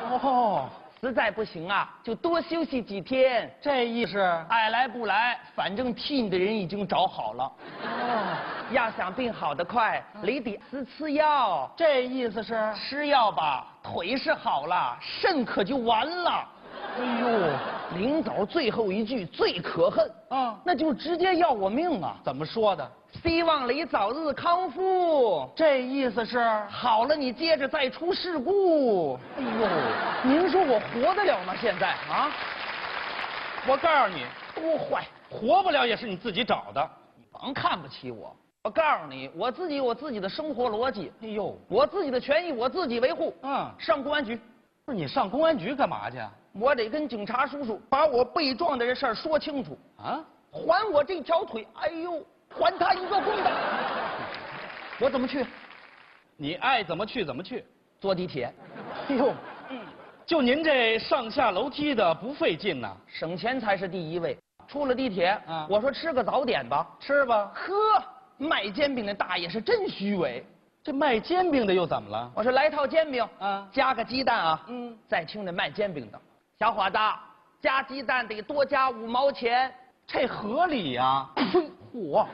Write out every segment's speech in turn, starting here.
哦， 实在不行啊，就多休息几天。 这意思。 爱来不来，反正替你的人已经找好了。 哦， 要想病好得快，你得吃药。 这意思是。 吃药吧，腿是好了，肾可就完了。 哎呦， 临走最后一句最可恨，那就直接要我命啊！ 怎么说的？ 希望你早日康复。 这意思是好了，你接着再出事故。 哎呦， 您说我活得了吗？现在啊， 我告诉你， 多坏， 活不了也是你自己找的。 你甭看不起我。我告诉你，我自己有自己的生活逻辑。 哎呦， 我自己的权益我自己维护。上公安局。 不是你上公安局干嘛去？ 我得跟警察叔叔把我被撞的这事儿说清楚啊！还我这条腿，哎呦，还他一个公道！我怎么去？ 你爱怎么去怎么去。 坐地铁。 哎呦，就您这上下楼梯的不费劲呐， 省钱才是第一位。出了地铁，我说吃个早点吧， 吃吧。 呵，卖煎饼的大爷是真虚伪。 这卖煎饼的又怎么了？ 我说来套煎饼，加个鸡蛋啊。再听那卖煎饼的，小伙子，加鸡蛋得多加5毛钱， 这合理呀。嚯！我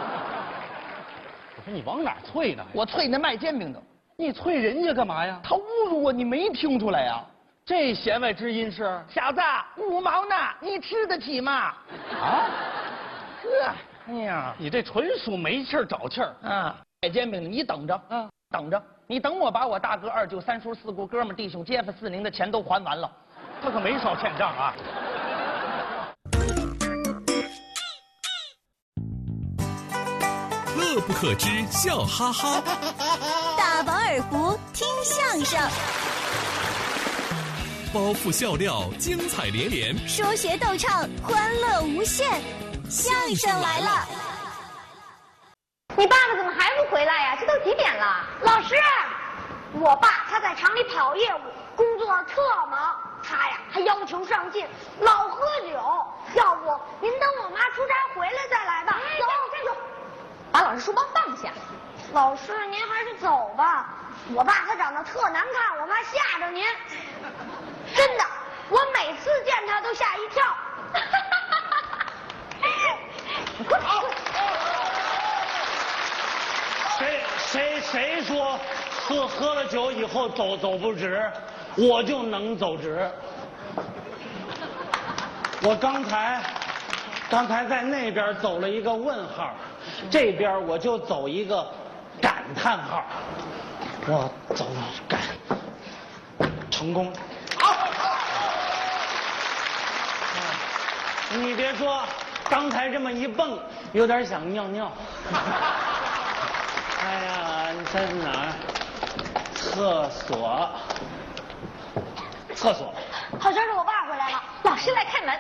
说你往哪啐呢？ 我啐那卖煎饼的。 你啐人家干嘛呀？ 他侮辱我，你没听出来呀？ 这弦外之音是？ 小子，5毛呢，你吃得起吗？ 啊？ 呵，哎呀， 你这纯属没气儿找气儿啊！卖煎饼的，你等着，等着，你等我把我大哥、二舅、三叔、四姑、哥们、弟兄、街坊、四邻的钱都还完了， 他可没少欠账啊。 乐不可支，笑哈哈。 大饱耳福，听相声。 包袱笑料，精彩连连。 说学逗唱，欢乐无限。相声来了。 你爸爸怎么还不回来呀？这都几点了？老师，我爸他在厂里跑业务，工作特忙。他呀还要求上进，老喝酒。要不您等我妈出差回来再来吧。走，站住！ 把老师书包放下。 老师，您还是走吧。我爸他长得特难看，我怕吓着您。真的，我每次见他都吓一跳。 谁说喝了酒以后走不直，我就能走直。我刚才在那边走了一个问号，这边我就走一个感叹号。我走感成功。你别说，刚才这么一蹦，有点想尿尿。哎呀，你在哪儿？厕所。 好像是我爸回来了， 老师来开门。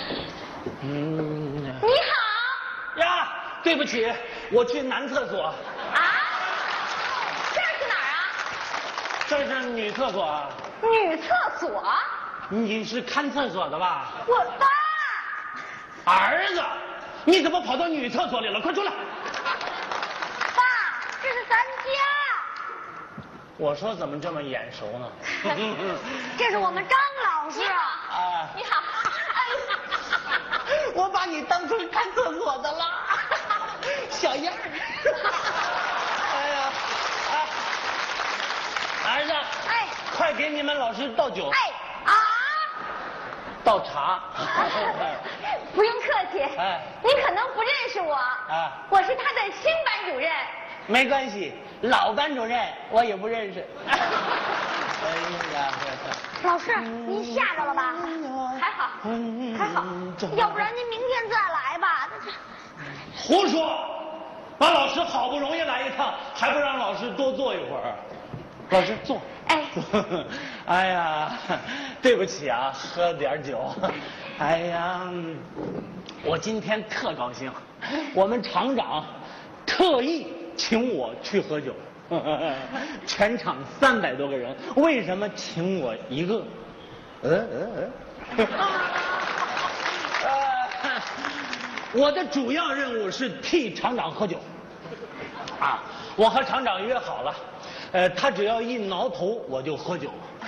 你好。 呀，对不起，我去男厕所。 啊？这是哪儿啊？ 这是女厕所啊。 女厕所？ 你是看厕所的吧？ 我爸。 儿子，你怎么跑到女厕所里了？快出来！ 爸，这是咱家。 我说怎么这么眼熟呢？ 这是我们张老师。 啊， 你好。 我把你当成看厕所的了，小样儿。哎呀，儿子， 哎， 快给你们老师倒酒。 哎啊， 倒茶。 不用客气。 哎， 你可能不认识我。 啊， 我是他的新班主任。 没关系，老班主任我也不认识。哎呀， 老师，您吓着了吧？还好，还好，要不然您明天再来吧。 胡说！把老师好不容易来一趟，还不让老师多坐一会儿？老师坐。 哎， 哎呀，对不起啊，喝点酒。哎呀，我今天特高兴，我们厂长特意请我去喝酒。全场300多个人，为什么请我一个？我的主要任务是替厂长喝酒。啊，我和厂长约好了，他只要一挠头我就喝酒。